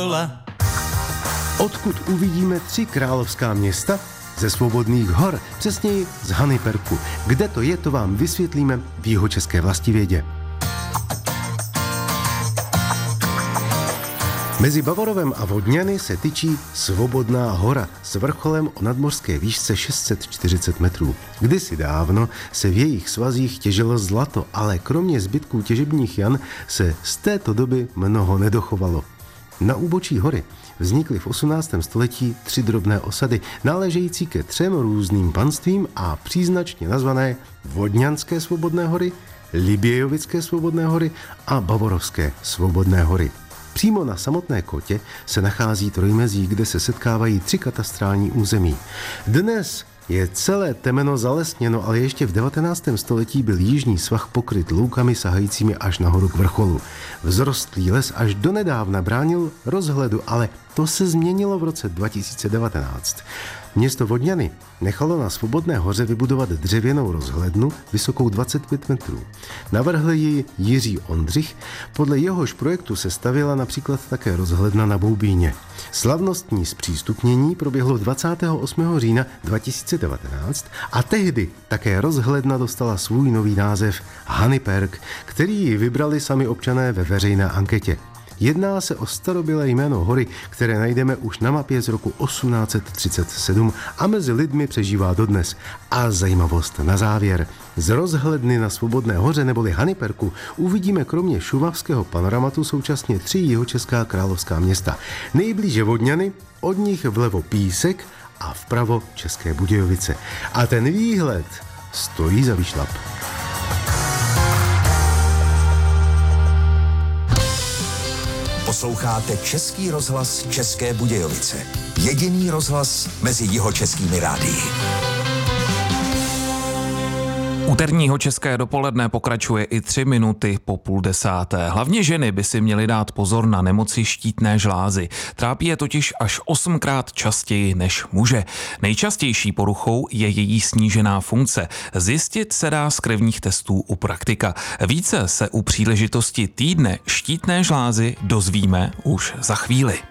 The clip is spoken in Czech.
Odkud uvidíme 3 královská města? Ze Svobodných hor, přesněji z Hanyperku. Kde to je, to vám vysvětlíme v Jihočeské vlastivědě. Mezi Bavorovem a Vodňany se tyčí Svobodná hora s vrcholem o nadmořské výšce 640 metrů. Kdysi dávno se v jejich svazích těžilo zlato, ale kromě zbytků těžebních jan se z této doby mnoho nedochovalo. Na úbočí hory vznikly v 18. století 3 drobné osady, náležející ke 3 různým panstvím a příznačně nazvané Vodňanské Svobodné hory, Libějovické Svobodné hory a Bavorovské Svobodné hory. Přímo na samotné kotě se nachází trojmezí, kde se setkávají 3 katastrální území. Dnes je celé temeno zalesněno, ale ještě v 19. století byl jižní svah pokryt loukami sahajícími až nahoru k vrcholu. Vzrostlý les až donedávna bránil rozhledu, ale to se změnilo v roce 2019. Město Vodňany nechalo na Svobodné hoře vybudovat dřevěnou rozhlednu vysokou 25 metrů. Navrhl ji Jiří Ondřich, podle jehož projektu se stavěla například také rozhledna na Boubíně. Slavnostní zpřístupnění proběhlo 28. října 2019 a tehdy také rozhledna dostala svůj nový název Hanyperk, který ji vybrali sami občané ve veřejné anketě. Jedná se o starobylé jméno hory, které najdeme už na mapě z roku 1837 a mezi lidmi přežívá dodnes. A zajímavost na závěr. Z rozhledny na Svobodné hoře neboli Hanyperku uvidíme kromě šumavského panoramatu současně 3 jihočeská královská města. Nejblíže Vodňany, od nich vlevo Písek a vpravo České Budějovice. A ten výhled stojí za výšlap. Posloucháte Český rozhlas České Budějovice. Jediný rozhlas mezi jihočeskými rádii. Úterního české dopoledne pokračuje i 3 minuty po 9:30. Hlavně ženy by si měly dát pozor na nemoci štítné žlázy. Trápí je totiž až 8krát častěji než muže. Nejčastější poruchou je její snížená funkce. Zjistit se dá z krevních testů u praktika. Více se u příležitosti týdne štítné žlázy dozvíme už za chvíli.